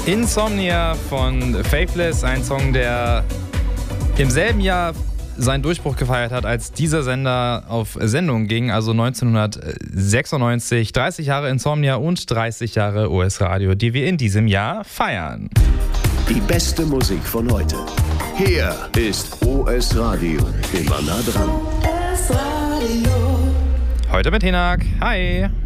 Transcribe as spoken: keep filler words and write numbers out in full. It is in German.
Insomnia von Faithless, ein Song, der im selben Jahr seinen Durchbruch gefeiert hat, als dieser Sender auf Sendung ging, also neunzehnhundertsechsundneunzig. dreißig Jahre Insomnia und dreißig Jahre O S Radio, die wir in diesem Jahr feiern. Die beste Musik von heute. Hier ist O S Radio. Immer nah dran. Heute mit Hinak. Hi.